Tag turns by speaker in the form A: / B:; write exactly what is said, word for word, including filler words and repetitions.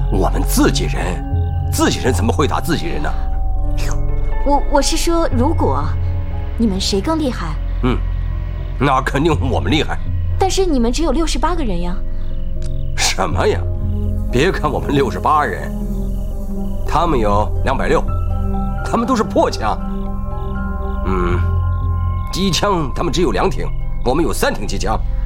A: 我们自己人，自己人怎么会打自己人呢？
B: 我我是说，如果你们谁更厉害？
A: 嗯，那肯定我们厉害。
B: 但是你们只有六十八个人呀。
A: 什么呀？别看我们六十八人，他们有两百六，他们都是破枪。嗯，机枪他们只有两挺，我们有三挺机枪。